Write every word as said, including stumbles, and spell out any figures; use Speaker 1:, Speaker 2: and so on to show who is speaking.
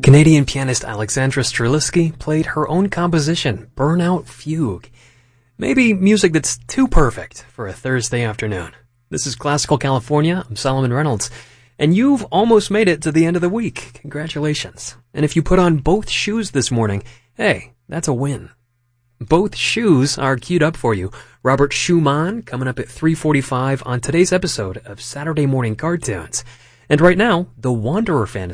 Speaker 1: Canadian pianist Alexandra Streliski played her own composition, Burnout Fugue. Maybe music that's too perfect for a Thursday afternoon. This is Classical California. I'm Solomon Reynolds. And you've almost made it to the end of the week. Congratulations. And if you put on both shoes this morning, hey, that's a win. Both shoes are queued up for you. Robert Schumann coming up at three forty-five on today's episode of Saturday Morning Cartoons. And right now, the Wanderer Fantasy